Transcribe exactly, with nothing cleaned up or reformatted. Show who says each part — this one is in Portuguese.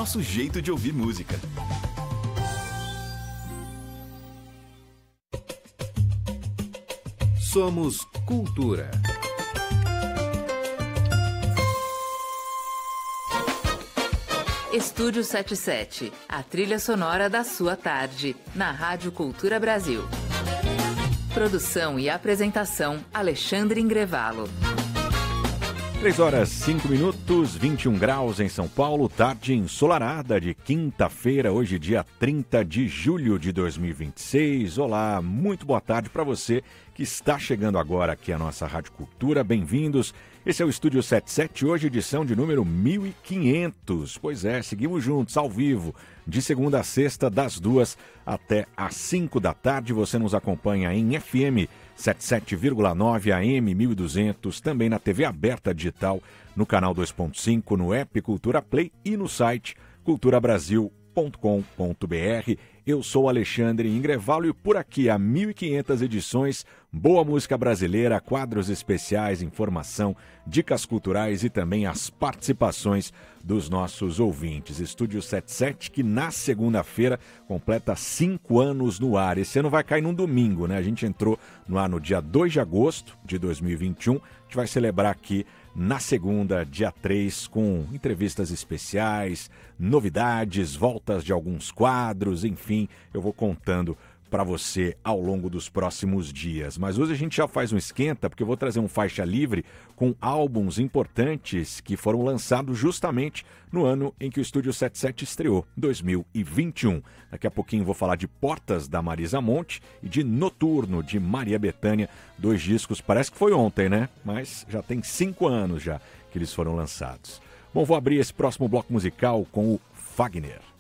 Speaker 1: nosso jeito de ouvir música.
Speaker 2: Somos Cultura.
Speaker 3: Estúdio setenta e sete, a trilha sonora da sua tarde, na Rádio Cultura Brasil. Produção e apresentação, Alexandre Ingrevalo.
Speaker 4: três horas, cinco minutos, vinte e um graus em São Paulo, tarde ensolarada de quinta-feira, hoje dia trinta de julho de dois mil e vinte e seis. Olá, muito boa tarde para você que está chegando agora aqui à nossa Rádio Cultura. Bem-vindos. Esse é o Estúdio setenta e sete, hoje edição de número mil e quinhentos. Pois é, seguimos juntos, ao vivo, de segunda a sexta, das duas até às cinco da tarde. Você nos acompanha em F M setenta e sete vírgula nove, A M mil e duzentos, também na T V aberta digital, no canal dois ponto cinco, no app Cultura Play e no site cultura brasil ponto com ponto b r. Eu sou Alexandre Ingrevalo e por aqui há mil e quinhentas edições, boa música brasileira, quadros especiais, informação, dicas culturais e também as participações dos nossos ouvintes. Estúdio setenta e sete que na segunda-feira completa cinco anos no ar. Esse ano vai cair num domingo, né? A gente entrou no ar no dia dois de agosto de dois mil e vinte e um. A gente vai celebrar aqui na segunda, dia três, com entrevistas especiais, novidades, voltas de alguns quadros, enfim, eu vou contando para você ao longo dos próximos dias. Mas hoje a gente já faz um esquenta, porque eu vou trazer um faixa livre com álbuns importantes que foram lançados justamente no ano em que o Estúdio setenta e sete estreou, dois mil e vinte e um. Daqui a pouquinho vou falar de Portas, da Marisa Monte, e de Noturno, de Maria Bethânia, dois discos, parece que foi ontem, né? Mas já tem cinco anos já que eles foram lançados. Bom, vou abrir esse próximo bloco musical com o Fagner.